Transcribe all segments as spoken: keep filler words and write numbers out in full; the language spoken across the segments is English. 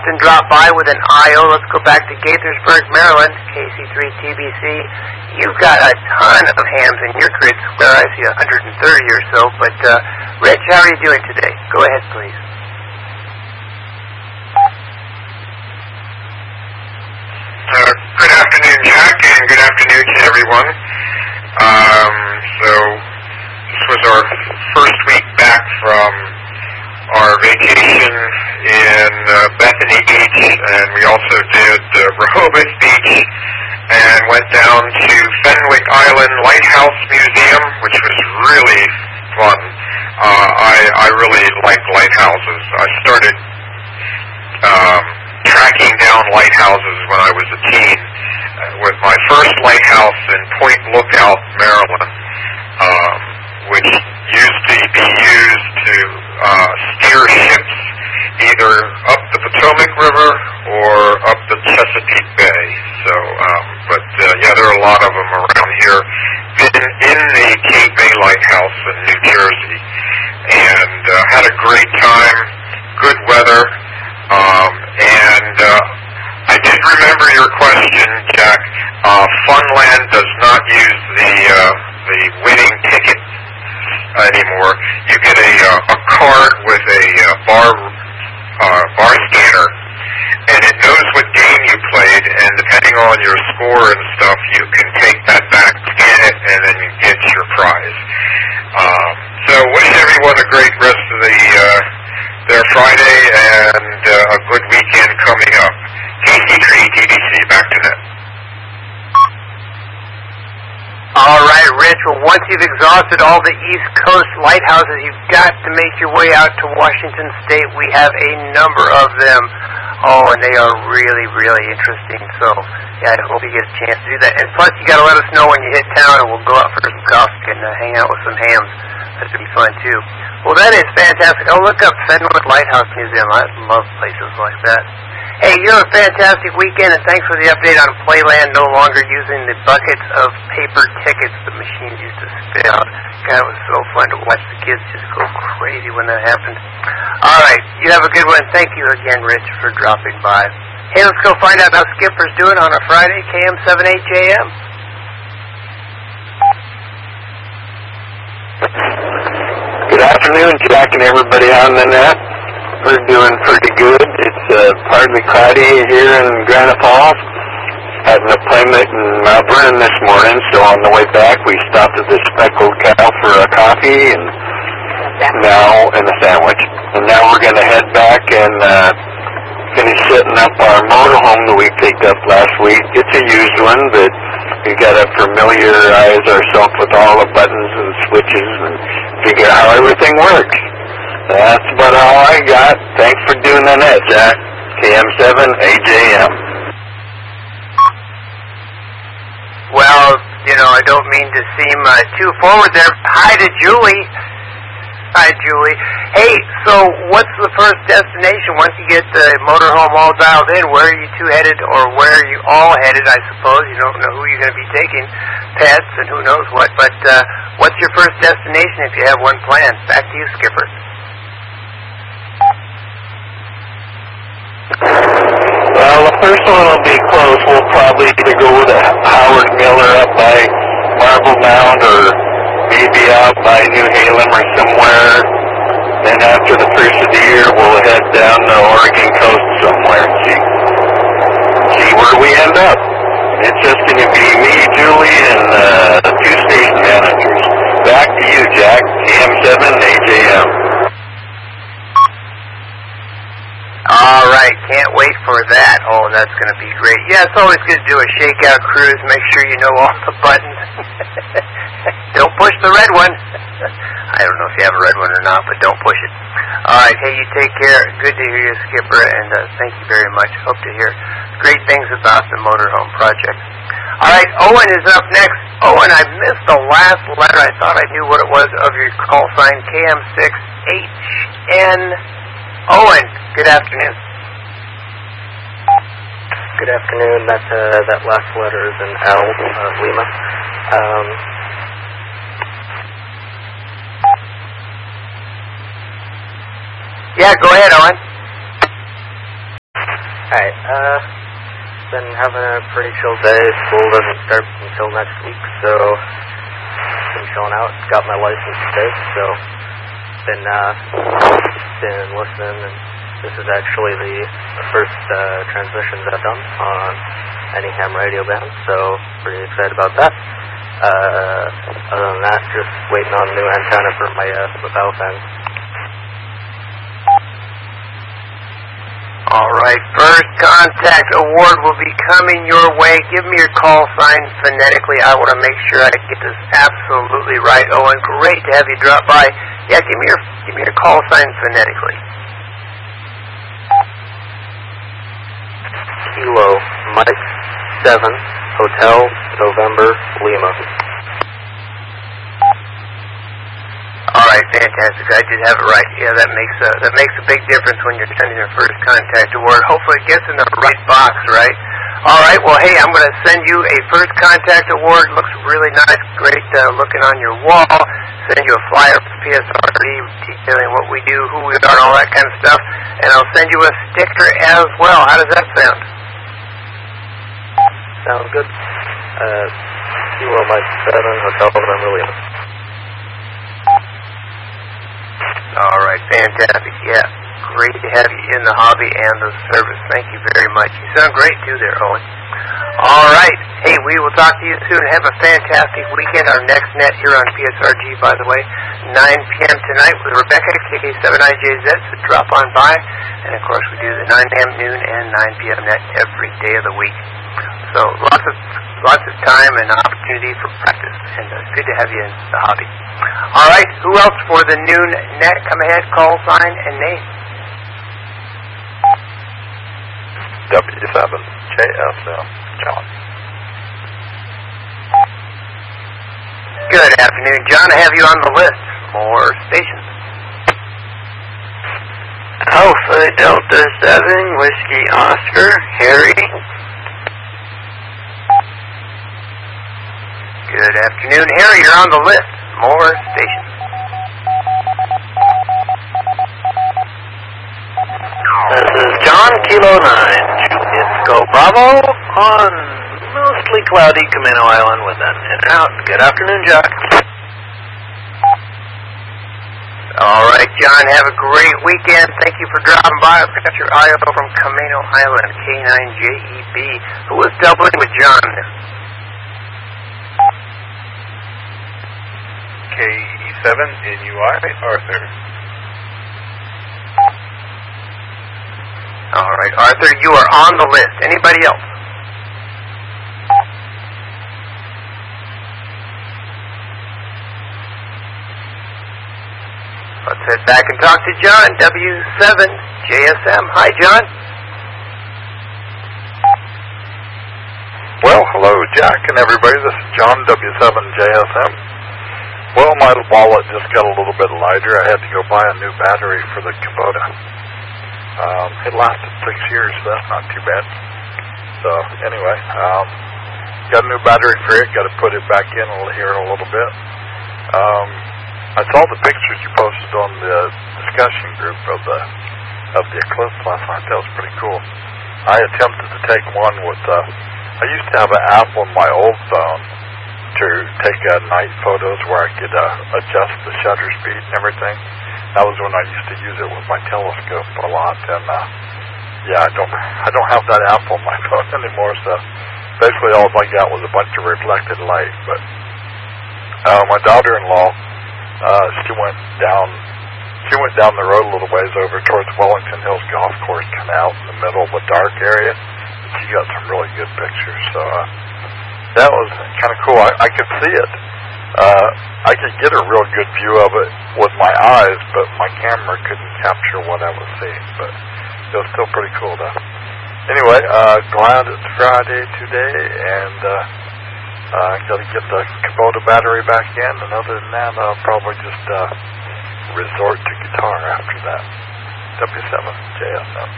Austin dropped by with an I O. Let's go back to Gaithersburg, Maryland, K C three T B C. You've got a ton of hams in your grid square. I see one hundred thirty or so. But, uh, Rich, how are you doing today? Go ahead, please. Uh, good afternoon, Jack, and good afternoon to everyone. Um, so, this was our first week back from our vacation in uh, Bethany Beach, and we also did uh, Rehoboth Beach, and went down to Fenwick Island Lighthouse Museum, which was really fun. Uh, I, I really like lighthouses. I started um, tracking down lighthouses when I was a teen, uh, with my first lighthouse in Point Lookout, Maryland, um, which used to be used to uh, steer ships either up the Potomac River or up the Chesapeake Bay. So, um, but uh, yeah, there are a lot of them around here. Been in the Cape Bay Lighthouse in New Jersey, and uh, had a great time. Good weather, um, and uh, I did remember your question, Jack. Uh, Funland does not use the uh, the winning ticket anymore. You get a uh, a card with a uh, bar uh, bar scanner, and it knows what game you played, and depending on your score and stuff, you can take that back, scan it, and then you get your prize. Um, so wish everyone a great rest of the uh, their Friday and uh, a good weekend coming up. K C three T B C, back to net. All right, Rich. Well, once you've exhausted all the East Coast lighthouses, you've got to make your way out to Washington State. We have a number of them. Oh, and they are really, really interesting. So, yeah, I hope you get a chance to do that. And plus, you got to let us know when you hit town, and we'll go out for some coffee and uh, hang out with some hams. That'd be fun, too. Well, that is fantastic. I'll look up Fenwick Lighthouse Museum. I love places like that. Hey, you're a fantastic weekend, and thanks for the update on Playland no longer using the buckets of paper tickets the machines used to spit out. God, it was so fun to watch the kids just go crazy when that happened. All right, you have a good one. Thank you again, Rich, for dropping by. Hey, let's go find out how Skipper's doing on a Friday, K M seven H A M. Good afternoon, Jack, and everybody on the net. We're doing pretty good. It's uh, partly cloudy here in Granite Falls. Had an appointment in Mount Vernon this morning, so on the way back we stopped at the Speckled Cow for a coffee and now and a sandwich. And now we're going to head back and uh, finish setting up our motorhome that we picked up last week. It's a used one, but we got to familiarize ourselves with all the buttons and switches and figure out how everything works. That's about all I got. Thanks for doing the net, Jack. K M seven A J M. Well, you know, I don't mean to seem uh, too forward there. Hi to Julie. Hi, Julie. Hey, so what's the first destination once you get the motorhome all dialed in? Where are you two headed, or where are you all headed, I suppose? You don't know who you're going to be taking, pets and who knows what. But uh, what's your first destination if you have one planned? Back to you, Skipper. Well, the first one will be close. We'll probably either go with Howard Miller up by Marble Mound or maybe out by New Halem or somewhere. Then after the first of the year, we'll head down the Oregon coast somewhere and see, see where we end up. It's just going to be me, Julie, and uh, the two station managers. Back to you, Jack. K M seven A J M. All right, can't wait for that. Oh, that's going to be great. Yeah, it's always good to do a shakeout cruise. Make sure you know all the buttons. Don't push the red one. I don't know if you have a red one or not, but don't push it. All right, hey, you take care. Good to hear you, Skipper, and uh, thank you very much. Hope to hear great things about the motorhome project. All right, Owen is up next. Owen, I missed the last letter. I thought I knew what it was of your call sign, K M six H N. Owen, good afternoon. Good afternoon. That uh, that last letter is an L, uh, Lima. Um, yeah, go ahead, Owen. Alright, uh, been having a pretty chill day. School doesn't start until next week, so been chilling out. Got my license today, so been, uh, been listening, and this is actually the, the first, uh, transmission that I've done on any ham radio band, so pretty excited about that. Uh, other than that, just waiting on a new antenna for my, uh, lapel fan. Alright, First Contact Award will be coming your way. Give me your call sign phonetically. I want to make sure I get this absolutely right. Owen, great to have you drop by. Yeah, give me your give me your call sign phonetically. Kilo Mike seven Hotel November Lima. All right, fantastic. I did have it right. Yeah, that makes a, that makes a big difference when you're sending your First Contact Award. Hopefully it gets in the right box, right? All right, well, hey, I'm going to send you a First Contact Award. Looks really nice, great uh, looking on your wall. Send you a flyer for P S R D detailing what we do, who we are, all that kind of stuff. And I'll send you a sticker as well. How does that sound? Sounds good. Uh, Kilo Mike seven Hotel November Lima. All right, fantastic. Yeah, great to have you in the hobby and the service. Thank you very much. You sound great, too, there, Owen. All right. Hey, we will talk to you soon. Have a fantastic weekend. Our next net here on P S R G, by the way, nine p.m. tonight with Rebecca, K K seven I J Z, so drop on by. And, of course, we do the nine a.m., noon, and nine p.m. net every day of the week. So lots of lots of time and opportunity for practice, and uh, it's good to have you in the hobby. All right, who else for the noon net? Come ahead, call sign and name. W seven J S M, John. Good afternoon, John. I have you on the list. More stations. Alpha Delta seven, Whiskey Oscar, Harry. Good afternoon, Harry. You're on the list. More stations. This is John, Kilo nine, Juliet Go Bravo, on mostly cloudy Camino Island with an in and out. Good afternoon, Jack. All right, John, have a great weekend. Thank you for dropping by. I've got your I O from Camino Island, K nine J E B. Who was doubling with John? K E seven N U I, Arthur. All right, Arthur, you are on the list. Anybody else? Let's head back and talk to John, W seven J S M. Hi, John. Well, hello, Jack and everybody. This is John, W seven J S M. Well, my wallet just got a little bit lighter. I had to go buy a new battery for the Kubota. Um, it lasted six years, so that's not too bad. So, anyway, um, got a new battery for it. Got to put it back in here in a little bit. Um, I saw the pictures you posted on the discussion group of the of the eclipse last night. That was pretty cool. I attempted to take one with. Uh, I used to have an app on my old phone to take uh, night photos where I could uh, adjust the shutter speed and everything. That was when I used to use it with my telescope a lot, and uh, yeah, I don't, I don't have that app on my phone anymore. So basically, all I got was a bunch of reflected light. But uh, my daughter-in-law, uh, she went down, she went down the road a little ways over towards Wellington Hills Golf Course, kind of out in the middle of a dark area. She got some really good pictures. So. Uh, That was kind of cool. I, I could see it. Uh, I could get a real good view of it with my eyes, but my camera couldn't capture what I was seeing. But it was still pretty cool, though. Anyway, uh, glad it's Friday today, and uh, uh, got to get the Kubota battery back in. And other than that, I'll probably just uh, resort to guitar after that. W seven J S M.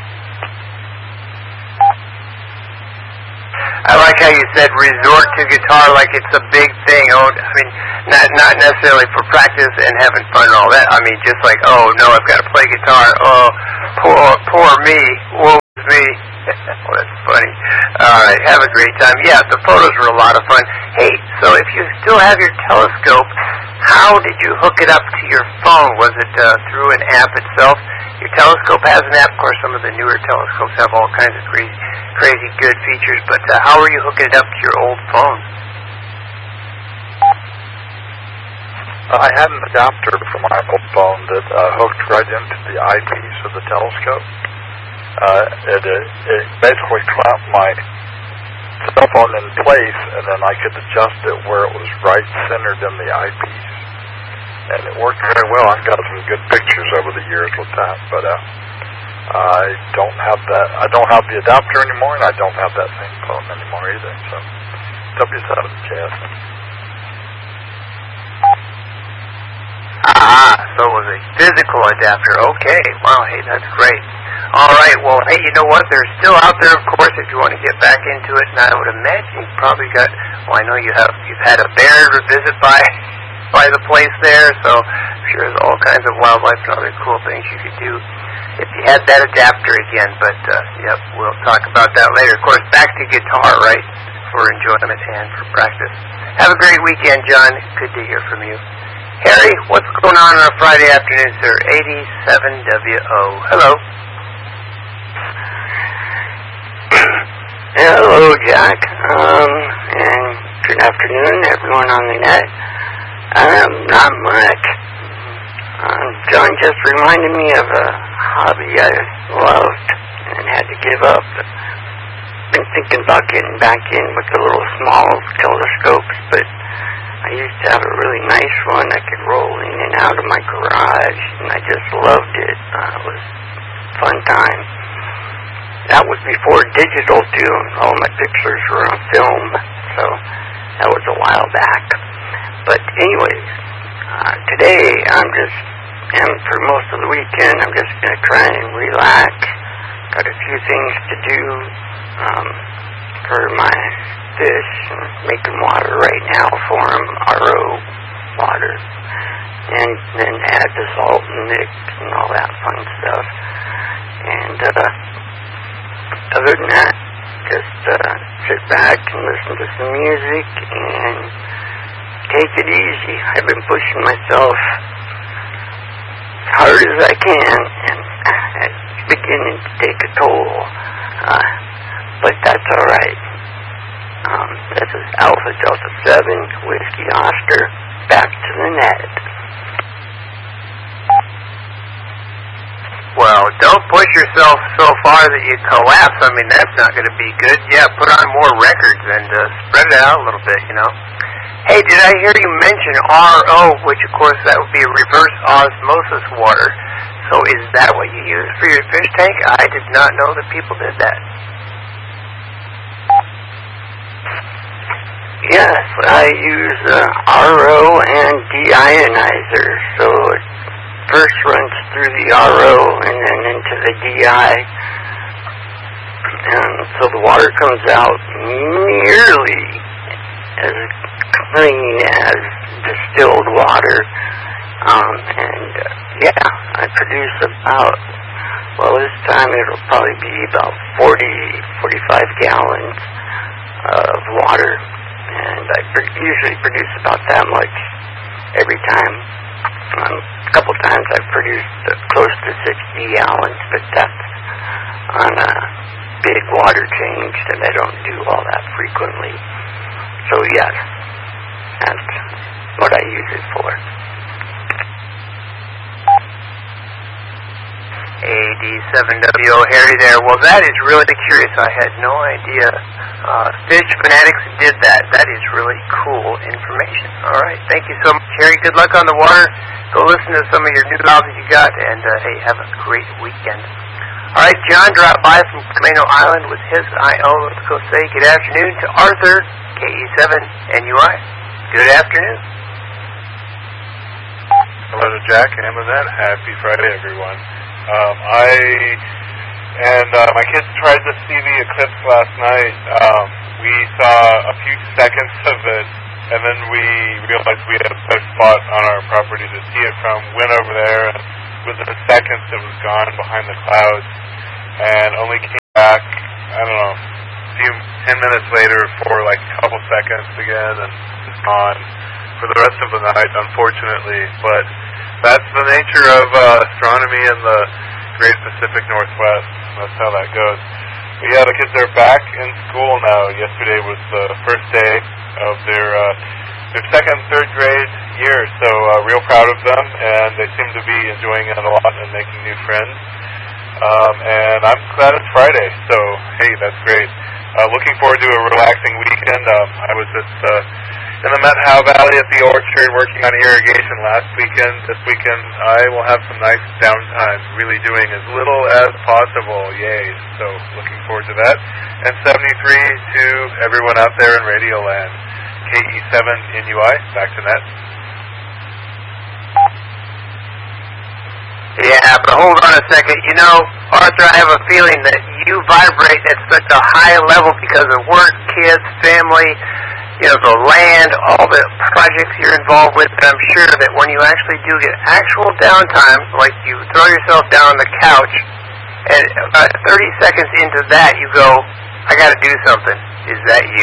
I like how you said resort to guitar like it's a big thing. Oh, I mean, not not necessarily for practice and having fun and all that. I mean, just like, oh, no, I've got to play guitar. Oh, poor, poor me. Woe is me. All right, have a great time. Yeah, the photos were a lot of fun. Hey, so if you still have your telescope, how did you hook it up to your phone? Was it uh, through an app itself? Your telescope has an app. Of course, some of the newer telescopes have all kinds of crazy, crazy good features, but uh, how were you hooking it up to your old phone? I had an adapter for my old phone that uh, hooked right into the eyepiece of the telescope. Uh, it, it, it basically clamped my cell phone in place, and then I could adjust it where it was right centered in the eyepiece. And it worked very well. I've got some good pictures over the years with that, but uh, I don't have that. I don't have the adapter anymore, and I don't have that same phone anymore either. So W seven J S. Ah, so it was a physical adapter. Okay, wow, hey, that's great. All right, well, hey, you know what? They're still out there, of course, if you want to get back into it. And I would imagine you've probably got, well, I know you have, you've had a bear visit by by the place there, so I'm sure there's all kinds of wildlife and other cool things you could do if you had that adapter again. But, uh, yep, we'll talk about that later. Of course, back to guitar, right, for enjoyment and for practice. Have a great weekend, John. Good to hear from you. Harry, what's going on on a Friday afternoon, sir? eighty-seven W O. Hello. Hello, Jack. Um, and good afternoon, everyone on the net. Um, not much. Um, John just reminded me of a hobby I loved and had to give up. Been thinking about getting back in with the little small telescopes, but I used to have a really nice one I could roll in and out of my garage, and I just loved it. Uh, it was a fun time. That was before digital, too. All my pictures were on film, so that was a while back. But anyways, uh, today I'm just, and for most of the weekend, I'm just going to try and relax. Got a few things to do um, for my fish, and making water right now for them, R O water, and then add the salt and mix and all that fun stuff. And uh, other than that, just uh, sit back and listen to some music and take it easy. I've been pushing myself as hard as I can, and it's beginning to take a toll. Uh, but that's all right. Um, this is Alpha Delta seven, Whiskey Oscar, back to the net. Well, don't push yourself so far that you collapse. I mean, that's not going to be good. Yeah, put on more records and uh, spread it out a little bit, you know. Hey, did I hear you mention R O, which, of course, that would be reverse osmosis water. So is that what you use for your fish tank? I did not know that people did that. Yes, I use uh, R O and deionizer, so it first runs through the R O and then into the D I, and so the water comes out nearly as clean as distilled water, um, and uh, yeah, I produce about, well, this time it'll probably be about forty, forty-five gallons of water. And I pr- usually produce about that much every time. Um, a couple times I've produced uh, close to sixty gallons, but that's on a big water change that I don't do all that frequently. So yes, that's what I use it for. A D seven W O, Harry there. Well, that is really curious. I had no idea. Uh, Fish Fanatics did that. That is really cool information. All right. Thank you so much, Harry. Good luck on the water. Go listen to some of your new albums you got, and, uh, hey, have a great weekend. All right, John dropped by from Camano Island with his I O. Let's go say good afternoon to Arthur, K E seven N U I. Good afternoon. Hello to Jack and Amazon. Happy Friday, everyone. Um, I and uh, my kids tried to see the eclipse last night. Um, we saw a few seconds of it, and then we realized we had a better spot on our property to see it from. Went over there, and within seconds it was gone behind the clouds, and only came back, I don't know, a few ten minutes later for like a couple seconds again, and it's gone for the rest of the night, unfortunately. But that's the nature of uh, astronomy in the Great Pacific Northwest. That's how that goes. But yeah, the kids are back in school now. Yesterday was the first day of their uh, their second, third grade year, so uh, real proud of them, and they seem to be enjoying it a lot and making new friends. Um, and I'm glad it's Friday, so hey, that's great. Uh, looking forward to a relaxing weekend. Um, I was at uh, in the Methow Valley at the orchard working on irrigation last weekend. This weekend I will have some nice downtime, really doing as little as possible. Yay. So looking forward to that. And seventy-three to everyone out there in Radio Land. K E seven N U I, back to net. Yeah, but hold on a second. You know, Arthur, I have a feeling that you vibrate at such a high level because of work, kids, family, you know, the land, all the projects you're involved with. And I'm sure that when you actually do get actual downtime, like you throw yourself down on the couch, and about thirty seconds into that you go, I got to do something. Is that you?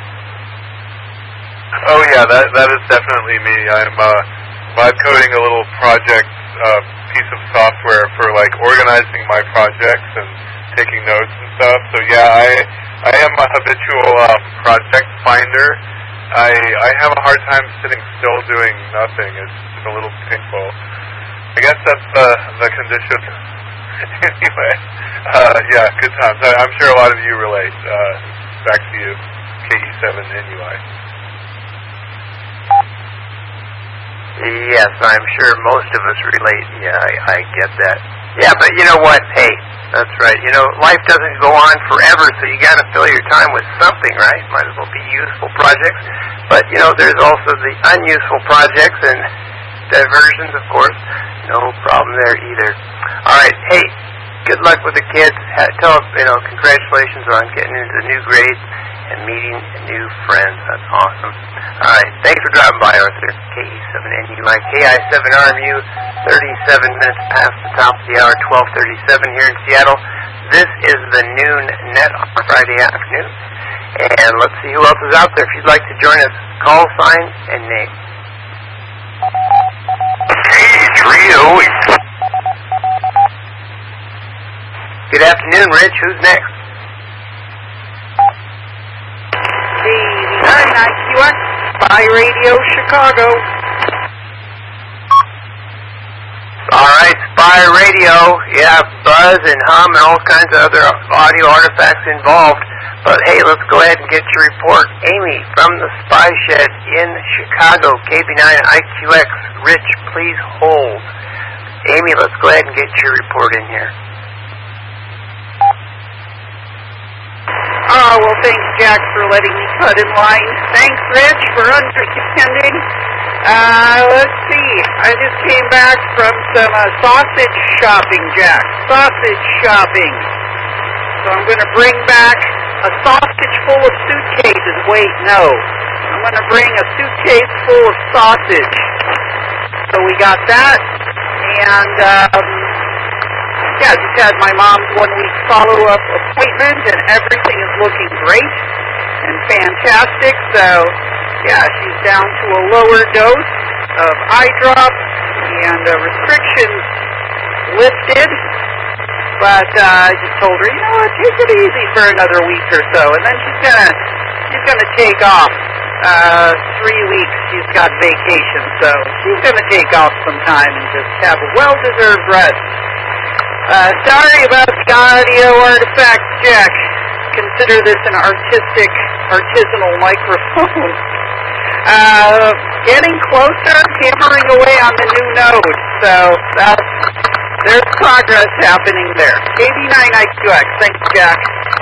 Oh yeah, that that is definitely me. I'm uh, vibe coding a little project uh, piece of software for like organizing my projects and taking notes and stuff. So yeah, I I am a habitual um, project finder. I I have a hard time sitting still doing nothing. It's, it's a little painful. I guess that's the the condition. Anyway, uh, yeah, good times. I, I'm sure a lot of you relate. Uh, back to you, K E seven N U I. Yes, I'm sure most of us relate. Yeah, I, I get that. Yeah, but you know what? Hey, that's right. You know, life doesn't go on forever, so you got to fill your time with something, right? Might as well be useful projects. But, you know, there's also the unuseful projects and diversions, of course. No problem there either. All right, hey, good luck with the kids. Tell them, you know, congratulations on getting into the new grade and meeting new friends. That's awesome. All right, thanks for dropping by, Arthur. K E seven N U I, K I seven R M U, thirty-seven minutes past the top of the hour, twelve thirty-seven here in Seattle. This is the noon net on Friday afternoon. And let's see who else is out there. If you'd like to join us, call sign and name. three oh eight. Good afternoon, Rich. Who's next? eighty-nine I Q X, Spy Radio, Chicago. All right, Spy Radio. Yeah, buzz and hum and all kinds of other audio artifacts involved. But hey, let's go ahead and get your report. Amy from the Spy Shed in Chicago, K B nine I Q X. Rich, please hold. Amy, let's go ahead and get your report in here. Oh, well, thanks, Jack, for letting me cut in line. Thanks, Rich, for understanding. Uh, let's see. I just came back from some uh, sausage shopping, Jack. Sausage shopping. So I'm going to bring back a sausage full of suitcases. Wait, no. I'm going to bring a suitcase full of sausage. So we got that. And, um... yeah, just had my mom's one-week follow-up appointment, and everything is looking great and fantastic. So, yeah, she's down to a lower dose of eye drops, and uh, restrictions lifted. But uh, I just told her, you know what, take it easy for another week or so, and then she's gonna she's gonna take off. Uh, three weeks she's got vacation, so she's gonna take off some time and just have a well-deserved rest. Uh, sorry about the audio artifacts, Jack. Consider this an artistic, artisanal microphone. Uh, getting closer, hammering away on the new node. So that's, there's progress happening there. K B nine I Q X. Thanks, Jack.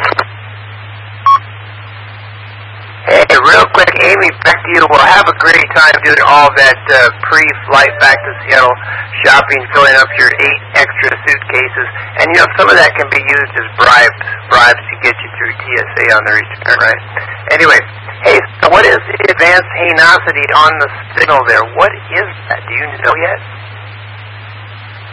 Hey, real quick, Amy, back to you. We'll have a great time doing all that uh, pre-flight back to Seattle shopping, filling up your eight extra suitcases. And, you know, some of that can be used as bribes, bribes to get you through T S A on the return, right? Anyway, hey, so what is the advanced hainosity on the signal there? What is that? Do you know yet?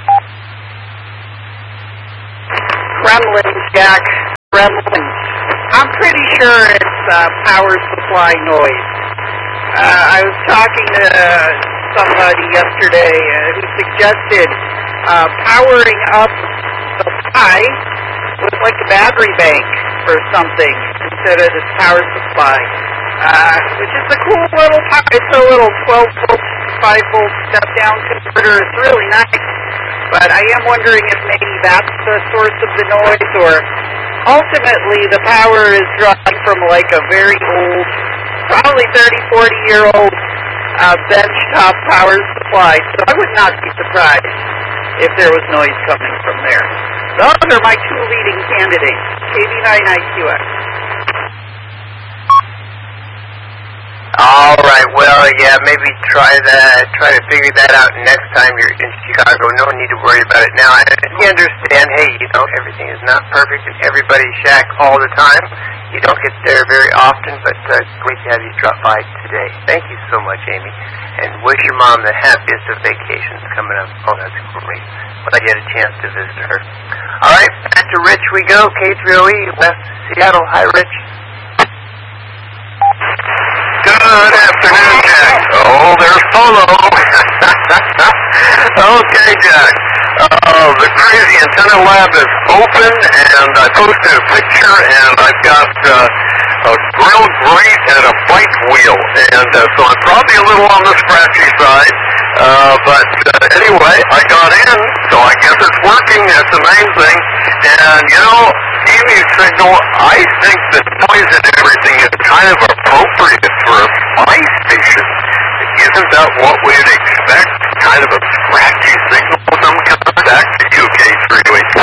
Gremlins, Jack. Gremlins. I'm pretty sure it's uh, power supply noise. Uh, I was talking to somebody yesterday uh, who suggested uh, powering up the Pi with like a battery bank or something instead of the power supply, uh, which is a cool little power. It's a little twelve volt, five volt step down converter. It's really nice, but I am wondering if maybe that's the source of the noise, or ultimately the power is drawn from like a very old, probably thirty, forty year old uh, benchtop power supply. So I would not be surprised if there was noise coming from there. Those are my two leading candidates, K B nine I Q X. All right, well, yeah, maybe try that, try to figure that out next time you're in Chicago. No need to worry about it now. I understand, hey, you know, everything is not perfect in everybody's shack all the time. You don't get there very often, but uh, great to have you drop by today. Thank you so much, Amy, and wish your mom the happiest of vacations coming up. Oh, that's great. When I get a chance to visit her. All right, back to Rich we go, K three O E, West Seattle. Hi, Rich. Good afternoon, Jack. Oh, there's Polo. Okay, Jack. Uh, the Crazy Antenna Lab is open, and I posted a picture, and I've got uh, a grilled grate and a bike wheel, and uh, so I'm probably a little on the scratchy side, uh, but uh, anyway, I got in, so I guess it's working. That's the main thing. And, you know, T V signal, I think the noise and everything is kind of appropriate for a spy station. Isn't that what we'd expect? Kind of a scratchy signal of some kind? Back to U K three O eight.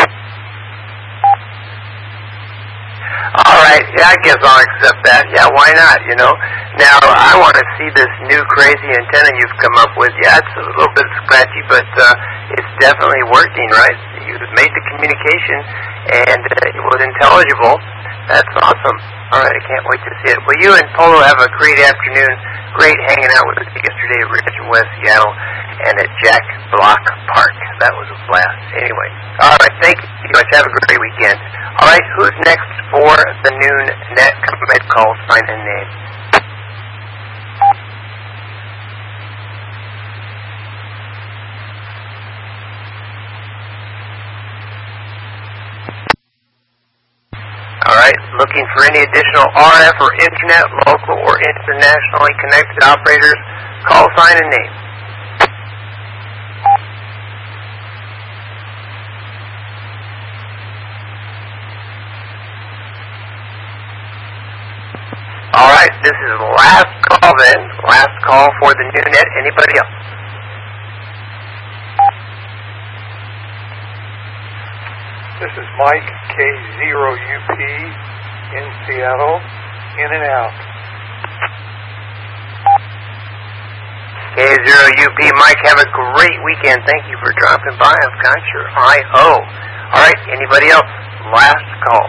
All right, yeah, I guess I'll accept that. Yeah, why not, you know? Now, I want to see this new crazy antenna you've come up with. Yeah, it's a little bit scratchy, but uh, it's definitely working, right? You made the communication, and uh, it was intelligible. That's awesome. All right, I can't wait to see it. Well, you and Polo have a great afternoon. Great hanging out with us yesterday at Rich in West Seattle and at Jack Block Park. That was a blast. Anyway, all right, thank you much. Have a great weekend. All right, who's next for the noon net med call sign and name? All right, looking for any additional R F or Internet, local or internationally connected operators, call sign and name. All right, this is the last call then, last call for the new net. Anybody else? This is Mike, K zero U P, in Seattle, in and out. K zero U P, Mike, have a great weekend. Thank you for dropping by. I've got your I O. All right, anybody else? Last call.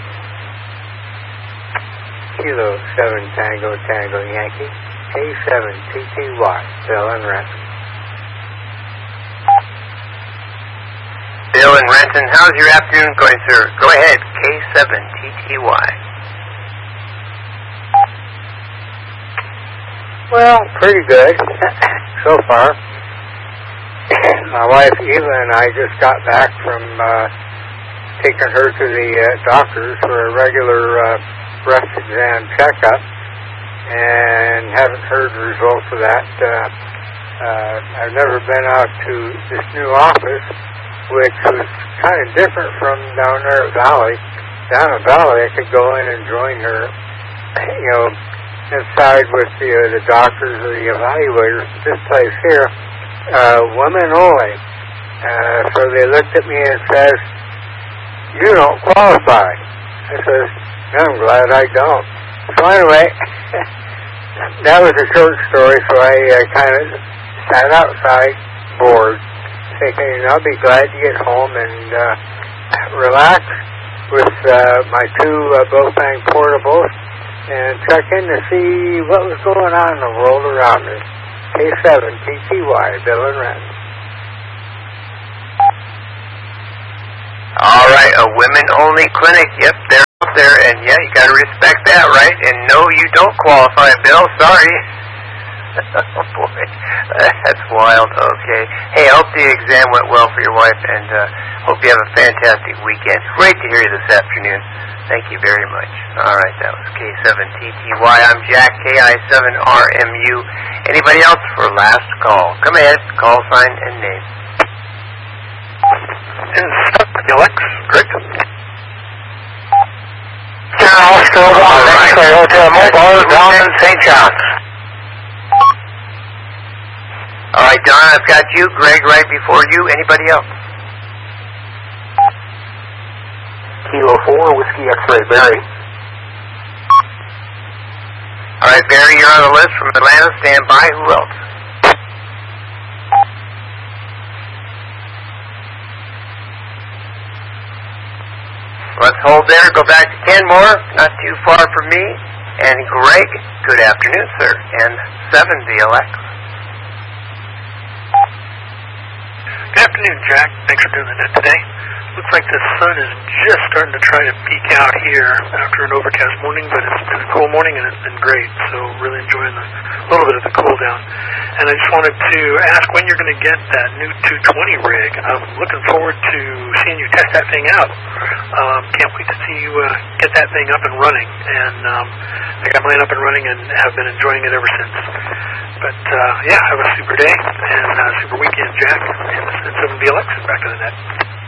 Kilo seven Tango Tango Yankee, K seven T T Y, Bill and Renton. Bill and Renton, how's your afternoon going, sir? Go ahead, K seven T T Y. Well, pretty good so far. My wife Eva and I just got back from uh, taking her to the uh, doctors for a regular uh, breast exam checkup, and haven't heard the results of that. Uh, uh, I've never been out to this new office, which was kind of different from down there at Valley. Down at Valley, I could go in and join her, you know, inside with the, uh, the doctors or the evaluators. This place here, uh, women only. Uh, so they looked at me and says, "You don't qualify." I says, "I'm glad I don't." So anyway, that was a short story, so I uh, kind of sat outside, bored, thinking I'll be glad to get home and uh, relax with uh, my two uh, Bofang portables and check in to see what was going on in the world around me. K seven T T Y, Bill and Renton. All right, a women-only clinic. Yep, they're there, and yeah, you got to respect that, right? And no, you don't qualify, Bill. Sorry. Oh boy, that's wild. Okay. Hey, I hope the exam went well for your wife, and uh, hope you have a fantastic weekend. Great to hear you this afternoon. Thank you very much. All right, that was K seven T T Y. I'm Jack, K I seven R M U. Anybody else for last call? Come ahead, call sign and name. Alex, Greg. Oscar one, X-ray Hotel Mobile, down in Saint John's. All right, Don, I've got you. Greg right before you. Anybody else? Kilo four, Whiskey X-ray, Barry. All right, Barry, you're on the list from Atlanta. Stand by. Who else? Let's hold there. Go back to Kenmore. Not too far from me. And Greg, good afternoon, sir. And seven V L X. Good afternoon, Jack. Thanks for doing the net today. Looks like the sun is just starting to try to peek out here after an overcast morning, but it's been a cool morning and it's been great, so really enjoying the little bit of the cool down. And I just wanted to ask when you're going to get that new two twenty rig. I'm looking forward to seeing you test that thing out. Um, can't wait to see you uh, get that thing up and running. And um, I got mine up and running and have been enjoying it ever since. But uh, yeah, have a super day and a super weekend, Jack. And this is seven V L X is back to the net.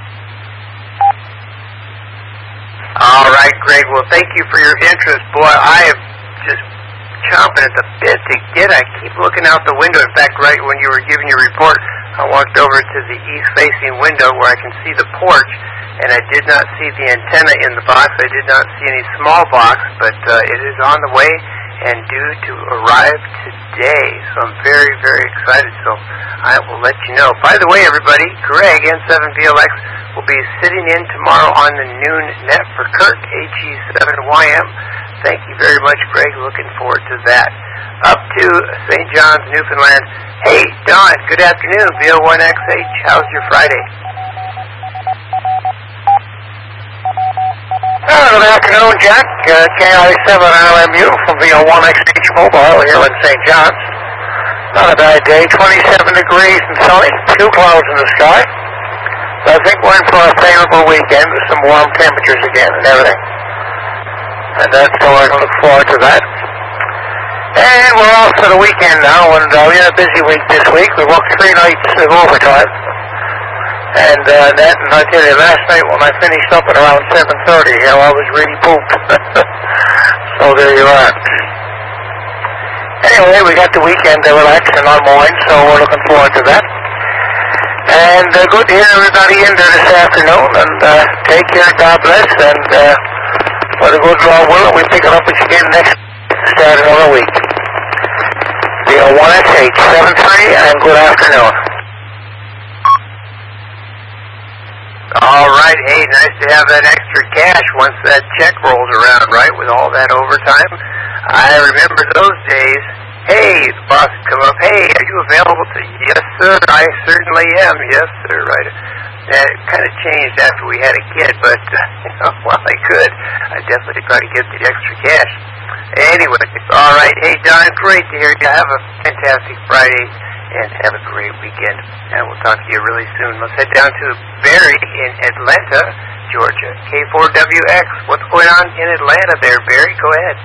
All right, Greg. Well, thank you for your interest. Boy, I am just chomping at the bit to get. I keep looking out the window. In fact, right when you were giving your report, I walked over to the east-facing window where I can see the porch, and I did not see the antenna in the box. I did not see any small box, but uh, it is on the way and due to arrive today. So I'm very, very excited. So I will let you know. By the way, everybody, Greg and seven V L X will be sitting in tomorrow on the noon net for Kirk, H E seven Y M. Thank you very much, Greg. Looking forward to that. Up to Saint John's, Newfoundland. Hey, Don, good afternoon. V O one X H, how's your Friday? Good afternoon, Jack. Uh, K I seven R M U from V O one X H Mobile here in Saint John's. Not a bad day, twenty-seven degrees and sunny, few clouds in the sky. So I think we're in for a favorable weekend with some warm temperatures again and everything. And that's so I can look forward to that. And we're off for the weekend now, and uh, we had a busy week this week. We worked three nights of overtime. And uh, that, and I tell you, last night when I finished up at around seven thirty here, I was really pooped. So there you are. Anyway, we got the weekend to relax and unwind, so we're looking forward to that. And uh, good to hear everybody in there this afternoon, and uh, take care, God bless, and uh, for the good Lord willing, we pick it up again next start another week. V O one X H, seven three, and good afternoon. All right, hey, nice to have that extra cash once that check rolls around, right, with all that overtime. I remember those days. Hey, the boss would come up, hey, are you available to, yes, sir, I certainly am, yes, sir, right. And it kind of changed after we had a kid, but, uh, you know, while I could, I definitely try to get the extra cash. Anyway, all right, hey, Don, great to hear you. Have a fantastic Friday. And have a great weekend. And we'll talk to you really soon. Let's head down to Barry in Atlanta, Georgia. K four W X. What's going on in Atlanta there, Barry? Go ahead.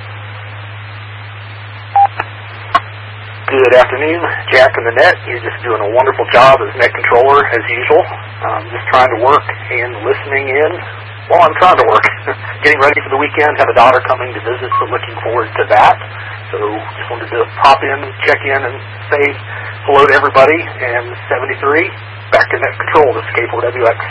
Good afternoon, Jack in the net. You're just doing a wonderful job as net controller, as usual. Um, just trying to work and listening in while I'm trying to work. Getting ready for the weekend. Have a daughter coming to visit, so looking forward to that. So just wanted to pop in, check in, and say hello to everybody. And seventy-three, back to net control. This is K four W X.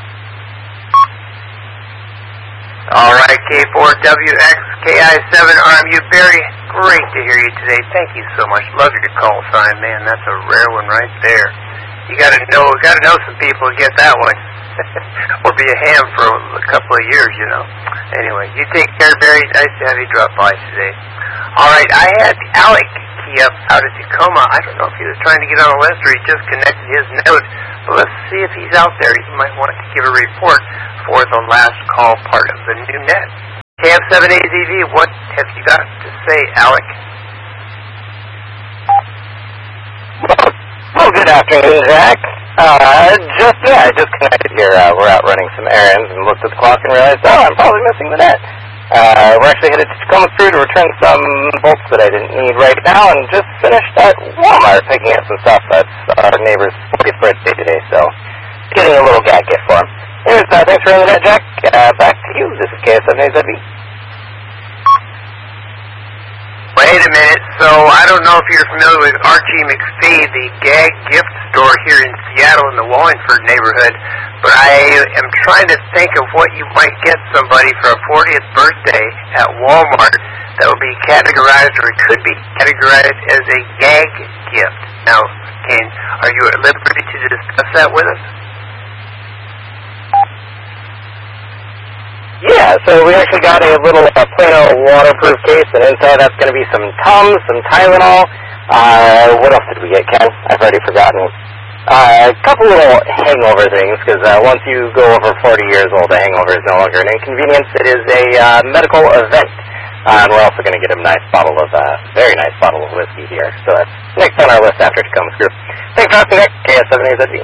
All right, K four W X, K I seven R M U. Barry, great to hear you today. Thank you so much. Love your call sign, man. That's a rare one right there. You got to know, got to know some people to get that one, or be a ham for a couple of years, you know. Anyway, you take care, Barry. Nice to have you drop by today. All right, I had Alec key up out of Tacoma. I don't know if he was trying to get on a list or he just connected his note, but let's see if he's out there. He might want to give a report for the last call part of the new net. K F seven A Z V, what have you got to say, Alec? Well, good afternoon, Zach. Uh, just, yeah, I just connected here. Uh, we're out running some errands and looked at the clock and realized, oh, I'm probably missing the net. Uh, we're actually headed to Tacoma Crew to return some bolts that I didn't need right now and just finished at Walmart picking up some stuff. That's our neighbor's fortieth birthday today, so getting a little gag gift for him. Anyways, uh, thanks for running the net, Jack. Uh, back to you. This is K S seven A Z V. Wait a minute. So I don't know if you're familiar with Archie McPhee, the gag gift store here in Seattle in the Wallingford neighborhood, but I am trying to think of what you might get somebody for a fortieth birthday at Walmart that would be categorized, or it could be categorized as a gag gift. Now, Kane, are you at liberty to discuss that with us? Yeah, so we actually got a little uh, Plano waterproof case, and inside that's going to be some Tums, some Tylenol. Uh, what else did we get, Ken? I've already forgotten. Uh, a couple little hangover things, because uh, once you go over forty years old, a hangover is no longer an inconvenience. It is a uh, medical event. Uh, and we're also going to get a nice bottle of, uh, very nice bottle of whiskey here. So that's next on our list after Tacoma Crew. Thanks for asking, Nick. K S seven A Z V.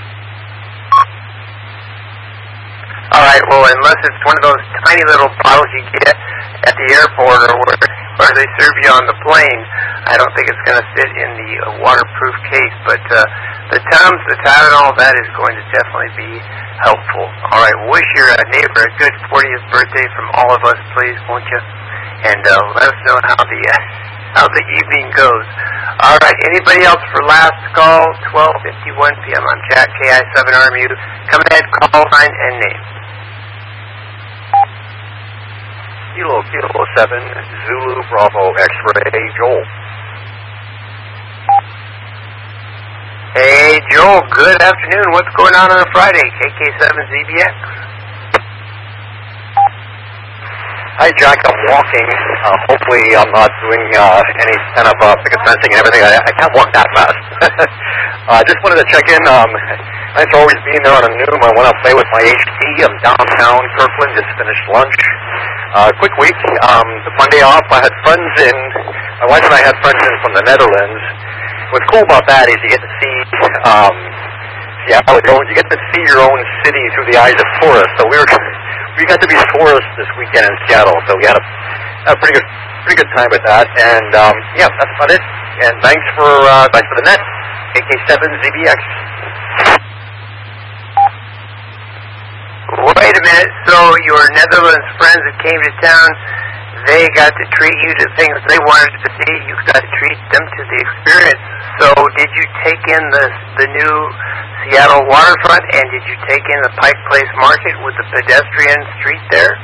All right, well, unless it's one of those tiny little bottles you get at the airport or where, where they serve you on the plane, I don't think it's going to fit in the uh, waterproof case. But uh, the Tums, the Tylenol, that is going to definitely be helpful. All right, wish your uh, neighbor a good fortieth birthday from all of us, please, won't you? And uh, let us know how the uh, how the evening goes. All right, anybody else for last call? twelve fifty-one p.m. I'm Jack, K I seven R M U. Come ahead, call sign and name. Kilo Kilo seven Zulu Bravo X-ray Joel. Hey Joel, good afternoon. What's going on on a Friday? K K seven Z B X. Hi Jack, I'm walking. Uh, hopefully I'm not doing uh, any kind of uh, picket fencing and everything. I, I can't walk that fast. I uh, just wanted to check in. Um, thanks for always being there on a noon. I went out to play with my H P. I'm downtown Kirkland, just finished lunch. Uh, quick week. Um, the Monday off, I had friends in, my wife and I had friends in from the Netherlands. What's cool about that is you get to see, um, yeah, you get to see your own city through the eyes of tourists. So we were, we got to be tourists this weekend in Seattle, so we had a, a pretty good, pretty good time with that. And um, yeah, that's about it. And thanks for, uh, thanks for the net, K K seven Z B X. Wait a minute, so your Netherlands friends that came to town, they got to treat you to things they wanted to see. You got to treat them to the experience. So did you take in the the new Seattle waterfront, and did you take in the Pike Place Market with the pedestrian street there?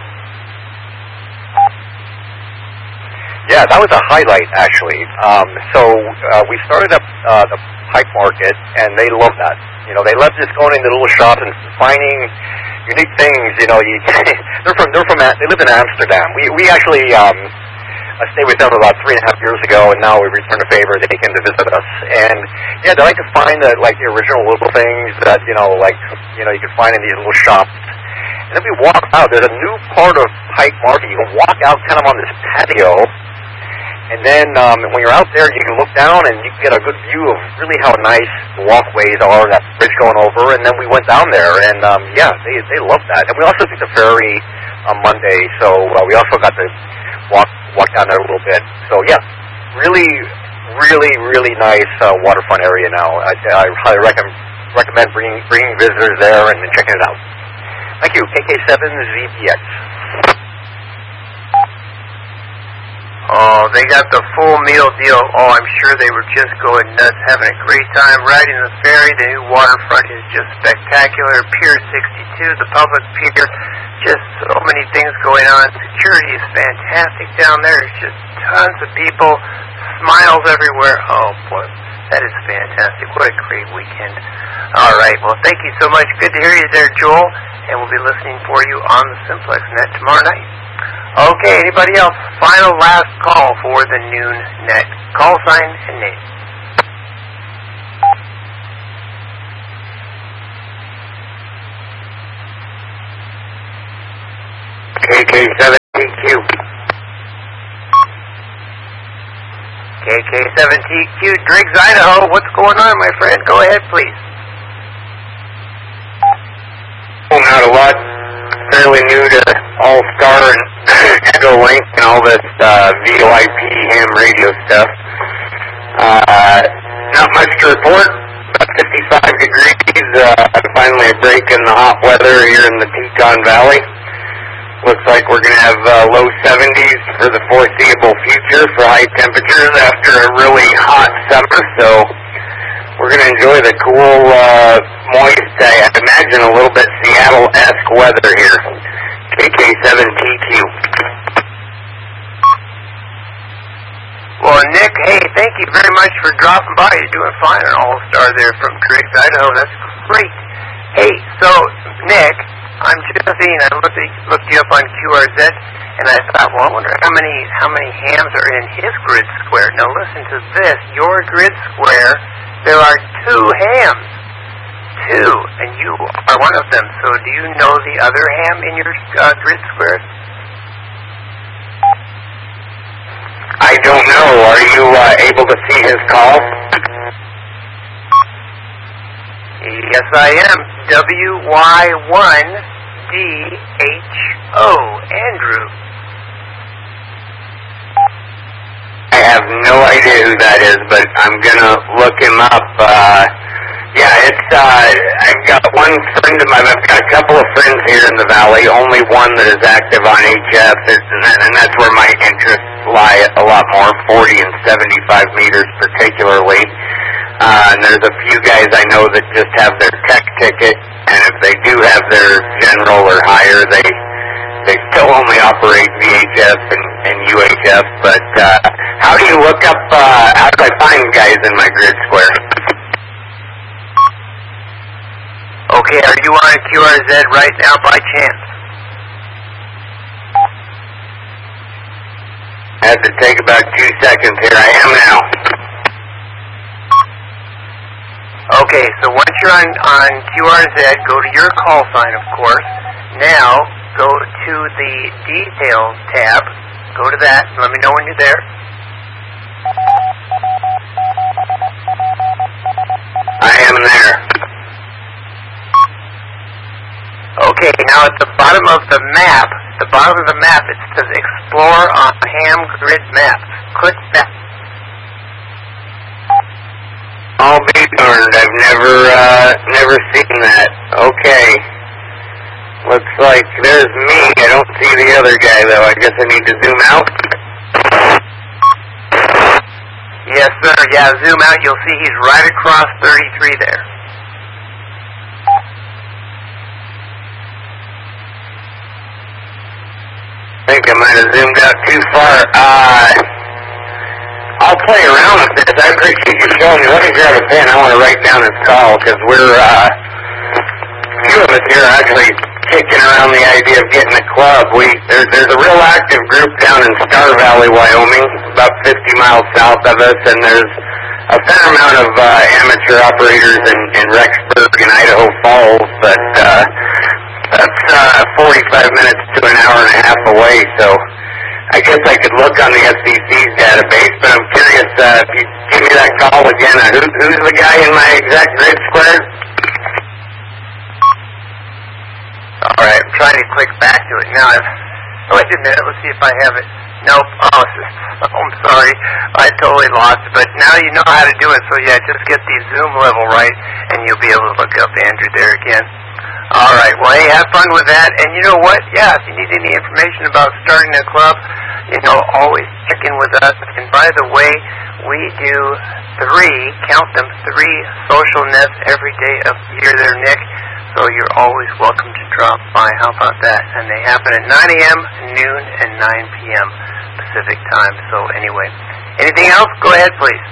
Yeah, that was a highlight, actually. Um, so uh, we started up uh, the Pike Market, and they love that. You know, they love just going into little shops and finding unique things. You know, you, they're from they're from they live in Amsterdam. We we actually um, I stayed with them about three and a half years ago, and now we return a favor. They came to visit us, and yeah, they like to find the like the original little things that you know, like you know, you can find in these little shops. And then we walk out. There's a new part of Pike Market. You can walk out kind of on this patio. And then um, when you're out there, you can look down and you can get a good view of really how nice the walkways are, that bridge going over. And then we went down there, and um, yeah, they they love that. And we also took the ferry on Monday, so uh, we also got to walk walk down there a little bit. So yeah, really, really, really nice uh, waterfront area now. I, I highly recommend recommend bringing bringing visitors there and checking it out. Thank you, K K seven Z B X. Oh, they got the full meal deal. Oh, I'm sure they were just going nuts, having a great time riding the ferry. The new waterfront is just spectacular. Pier sixty-two, the public pier, just so many things going on. Security is fantastic down there. There's just tons of people, smiles everywhere. Oh, boy, that is fantastic. What a great weekend. All right, well, thank you so much. Good to hear you there, Joel, and we'll be listening for you on the Simplex Net tomorrow night. Okay, anybody else? Final last call for the noon net. Call sign and name. K K seven K seven T Q, Driggs, Idaho. What's going on, my friend? Go ahead, please. Well, not a lot. Fairly new to All-Star and Echo Link and all this uh, V O I P ham radio stuff. Uh, not much to report. About fifty-five degrees. Uh, finally a break in the hot weather here in the Teton Valley. Looks like we're going to have uh, low seventies for the foreseeable future for high temperatures after a really hot summer. So we're going to enjoy the cool, uh, moist, I imagine a little bit Seattle-esque weather here. K K seven T Q. Well, Nick, hey, thank you very much for dropping by. You're doing fine on All-Star there from Driggs, Idaho. That's great. Hey, so, Nick, I'm just seeing, I looked, at, looked you up on Q R Z, and I thought, well, I wonder how many how many hams are in his grid square. Now, listen to this. Your grid square, there are two hams. Two, and you are one of them. So do you know the other ham in your uh, grid square? I don't know. Are you uh, able to see his call? Yes, I am. W Y one D H O, Andrew. I have no idea who that is, but I'm going to look him up. Uh, yeah, it's, uh, I've got one friend of mine, I've got a couple of friends here in the Valley, only one that is active on H F, and that's where my interests lie a lot more, forty and seventy-five meters particularly. Uh, and there's a few guys I know that just have their tech ticket, and if they do have their general or higher, they they still only operate V H F and, and U H F. But uh, how do you look up, uh, how do I find guys in my grid square? Okay, are you on Q R Z right now by chance? I have to take about two seconds here. I am now. Okay, so once you're on, on Q R Z, go to your call sign, of course. Now, go to the Details tab. Go to that. Let me know when you're there. I am there. Okay, now at the bottom of the map, the bottom of the map, it says Explore on Ham Grid Maps. Click that. I'll be darned. I've never, uh, never seen that. Okay. Looks like there's me. I don't see the other guy, though. I guess I need to zoom out. Yes, sir. Yeah, zoom out. You'll see he's right across thirty-three there. I think I might have zoomed out too far. Uh, I'll play around with this. I appreciate you showing me. Let me grab a pen. I want to write down this call because we're, uh, a few of us here are actually kicking around the idea of getting a club. We there, There's a real active group down in Star Valley, Wyoming, about fifty miles south of us, and there's a fair amount of uh, amateur operators in, in Rexburg and Idaho Falls, but uh, that's uh, forty-five minutes to an hour and a half away, so I guess I could look on the S B C's database, but I'm curious, uh, if you give me that call again, uh, who, who's the guy in my exact grid square? Alright, I'm trying to click back to it now. Oh, wait a minute, let's see if I have it. Nope, oh, oh I'm sorry, I totally lost it, but now you know how to do it, so yeah, just get the zoom level right, and you'll be able to look up Andrew there again. Alright, well, hey, have fun with that, and you know what, yeah, if you need any information about starting a club, you know, always check in with us, and by the way, we do three, count them, three social nets every day of the year there, Nick, so you're always welcome to drop by. How about that? And they happen at nine a.m., noon, and nine p.m. Pacific time. So anyway, anything else? Go ahead, please.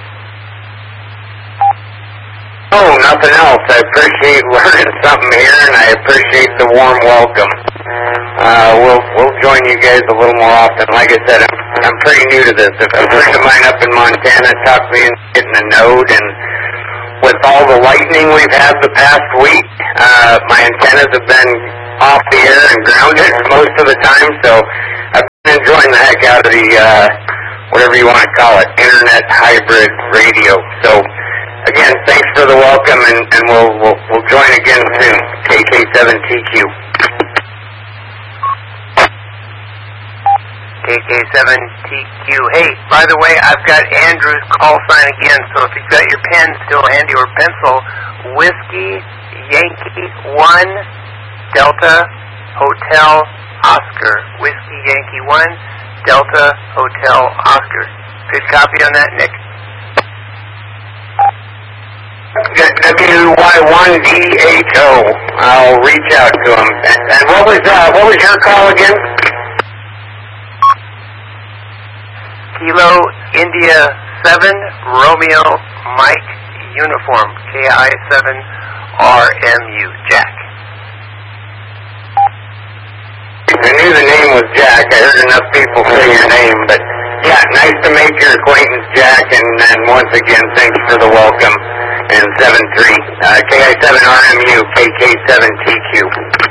Oh, nothing else. I appreciate learning something here, and I appreciate the warm welcome. Uh, we'll we'll join you guys a little more often. Like I said, I'm, I'm pretty new to this. If a friend of mine up in Montana talked me into getting a node, and with all the lightning we've had the past week, uh, my antennas have been off the air and grounded most of the time, so I've been enjoying the heck out of the, uh, whatever you want to call it, internet hybrid radio. So, again, thanks for the welcome, and, and we'll, we'll we'll join again soon. K K seven T Q. K K seven T Q. Hey, by the way, I've got Andrew's call sign again, so if you've got your pen still handy or pencil, Whiskey Yankee one Delta Hotel Oscar. Whiskey Yankee one Delta Hotel Oscar. Good copy on that, Nick? W Y one D H O. I'll reach out to him. And, and what was uh, what was your call again? Kilo India seven Romeo Mike Uniform. K I seven R M U. Jack. I knew the name was Jack. I heard enough people say your name, but yeah, nice to make your acquaintance, Jack, and, and once again, thanks for the welcome. And seven three, uh, K I seven R M U, K K seven T Q.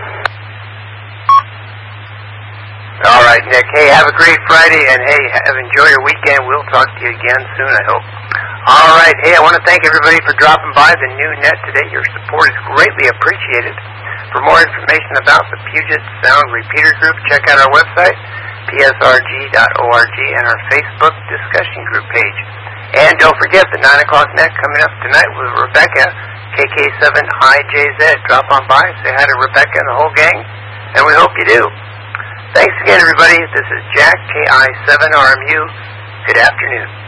All right, Nick. Hey, have a great Friday, and hey, have, enjoy your weekend. We'll talk to you again soon, I hope. All right. Hey, I want to thank everybody for dropping by the new net today. Your support is greatly appreciated. For more information about the Puget Sound Repeater Group, check out our website, P S R G dot org, and our Facebook discussion group page. And don't forget the nine o'clock net coming up tonight with Rebecca, K K seven I J Z. Drop on by, say hi to Rebecca and the whole gang, and we hope you do. Thanks again, everybody. This is Jack, K I seven R M U. Good afternoon.